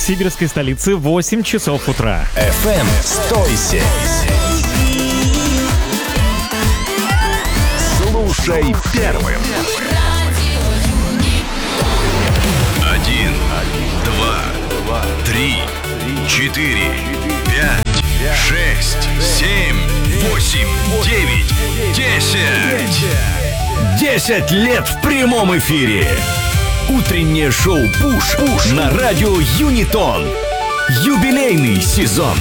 сибирской столице 8 часов утра. FM 107. Слушай первым. 1, 2, 3, 4, 5, 6, 7, 8, 9, 10. 10 лет в прямом эфире. Утреннее шоу «Пуш» на радио Юнитон. Юбилейный сезон.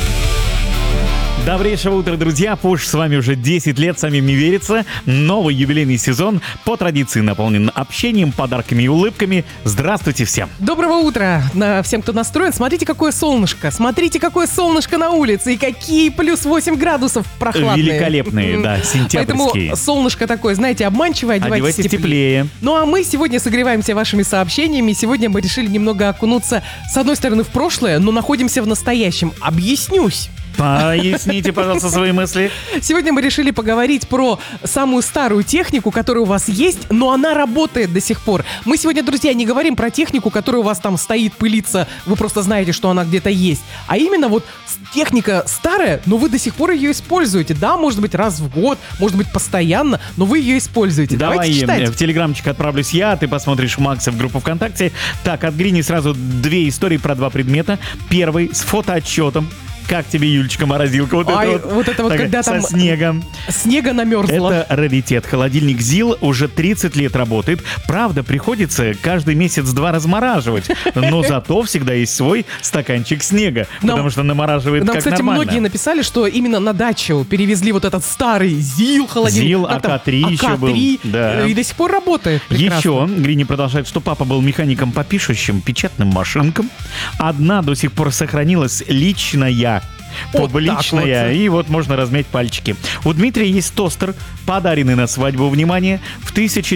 Добрейшего утра, друзья. Пуш с вами уже 10 лет, самим не верится. Новый юбилейный сезон по традиции наполнен общением, подарками и улыбками. Здравствуйте всем. Доброго утра всем, кто настроен. Смотрите, какое солнышко. Смотрите, какое солнышко на улице. И какие плюс 8 градусов прохладные. Великолепные, да, сентябрьские. Поэтому солнышко такое, знаете, обманчивое. Одевайтесь теплее. Ну а мы сегодня согреваемся вашими сообщениями. Сегодня мы решили немного окунуться, с одной стороны, в прошлое, но находимся в настоящем. Объяснюсь. Поясните, пожалуйста, свои мысли. Сегодня мы решили поговорить про самую старую технику, которая у вас есть, но она работает до сих пор. Мы сегодня, друзья, не говорим про технику, которая у вас там стоит, пылится, вы просто знаете, что она где-то есть. А именно вот техника старая, но вы до сих пор ее используете. Да, может быть, раз в год, может быть, постоянно, но вы ее используете. Давай читать. В телеграмчик отправлюсь я, ты посмотришь у Макса в группу ВКонтакте. Так, от Грини сразу 2 истории про 2 предмета. Первый с фотоотчетом. Как тебе, Юлечка, морозилка? Вот это вот, когда со там снегом. Снега намерзло. Это раритет. Холодильник ЗИЛ уже 30 лет работает. Правда, приходится каждый месяц-два размораживать. Но зато всегда есть свой стаканчик снега. Потому что намораживает как кстати, нормально. многие написали, что именно на дачу перевезли вот этот старый ЗИЛ холодильник. ЗИЛ, АК-3 еще был. Да. И до сих пор работает. Прекрасно. Еще Грини продолжает, что папа был механиком по пишущим печатным машинкам. Одна до сих пор сохранилась личная. Публичная, вот. И вот можно размять пальчики. У Дмитрия есть тостер, подаренный на свадьбу, внимание, в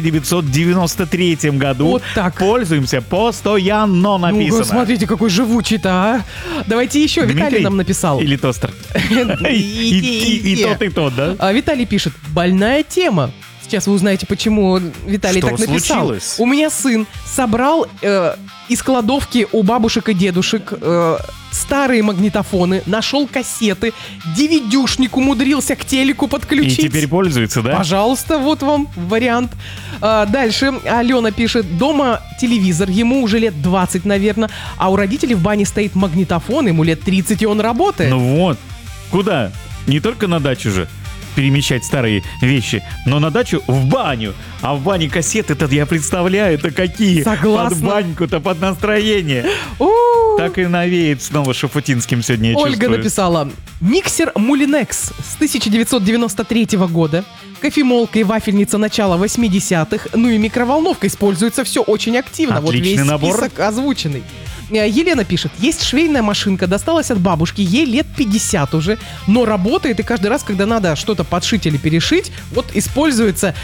1993 году. Вот так. Пользуемся постоянно, написано. Ну, смотрите, какой живучий-то, а. Давайте еще, Дмитрий Виталий нам написал. Или тостер? И тот, и тот, да? Виталий пишет, больная тема. Сейчас вы узнаете, почему Виталий что так написал. Случилось? У меня сын собрал из кладовки у бабушек и дедушек старые магнитофоны, нашел кассеты, DVD-шник умудрился к телеку подключить. И теперь пользуется, да? Пожалуйста, вот вам вариант. Дальше Алена пишет, дома телевизор, ему уже лет 20, наверное, а у родителей в бане стоит магнитофон, ему лет 30, и он работает. Ну вот, куда? Не только на дачу же перемещать старые вещи, но на дачу в баню. А в бане кассеты-то, я представляю, это какие. Согласна. Под баньку-то, под настроение. Так и навеет снова шафутинским сегодня, я Ольга чувствую. написала, миксер Мулинекс с 1993 года, кофемолка и вафельница начала 80-х, ну и микроволновка используется все очень активно. Отличный вот весь набор. список озвученный. Елена пишет, есть швейная машинка, досталась от бабушки, ей лет 50 уже, но работает, и каждый раз, когда надо что-то подшить или перешить, вот используется.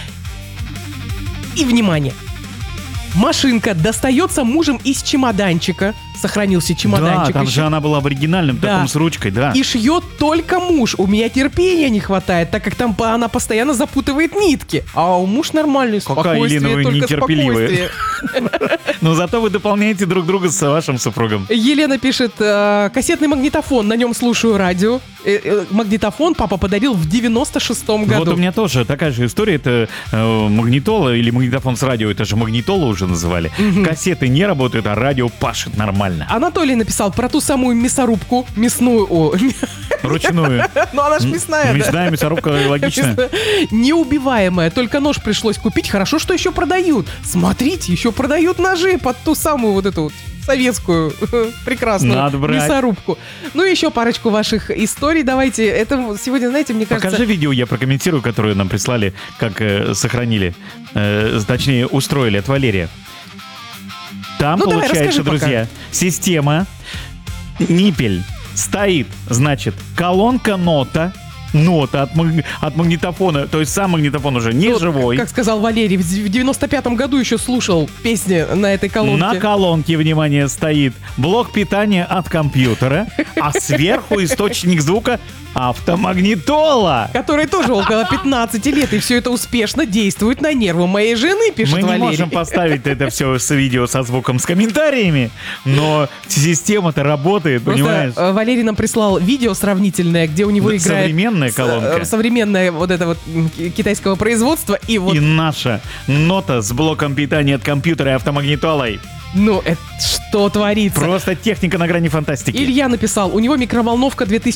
И, внимание, машинка достается мужем из чемоданчика. Сохранился чемоданчик. Да, там еще. же она была в оригинальном, Да. таком с ручкой, да. И шьет только муж. У меня терпения не хватает, так как там она постоянно запутывает нитки. А у муж нормальный, Какая, спокойствие, Елена, вы только нетерпеливая. спокойствие. Но зато вы дополняете друг друга с вашим супругом. Елена пишет, кассетный магнитофон, на нем слушаю радио. Магнитофон папа подарил в 96-м году. Вот у меня тоже такая же история. Это магнитола или магнитофон с радио. Это же магнитола уже называли. Кассеты не работают, а радио пашет нормально. Анатолий написал про ту самую мясорубку, мясную, Ручную. ну она ж мясная, да? Мясная мясорубка, логично. Неубиваемая, только нож пришлось купить. Хорошо, что еще продают. Смотрите, еще продают ножи под ту самую вот эту вот советскую прекрасную Надо брать. мясорубку. Ну и еще парочку ваших историй давайте. Это сегодня, знаете, мне кажется... Покажи видео, я прокомментирую, которое нам прислали, как сохранили, точнее устроили от Валерия. Там, Ну, давай, получается, расскажи друзья, система, ниппель стоит, значит, колонка нота от магнитофона, то есть сам магнитофон уже не живой. Как сказал Валерий, в 95-м году еще слушал песни на этой колонке. На колонке, внимание, стоит блок питания от компьютера, а сверху источник звука Автомагнитола. Которой тоже около 15 лет, и все это успешно действует на нервы моей жены, пишет Мы не Валерий. можем поставить это все с видео со звуком, с комментариями, но система-то работает, понимаешь? Просто Валерий нам прислал видео сравнительное, где у него Да, играет... современная колонка. Современная вот это вот китайского производства, и вот... И наша нота с блоком питания от компьютера и автомагнитолой. Ну, это что творится? Просто техника на грани фантастики. Илья написал, у него микроволновка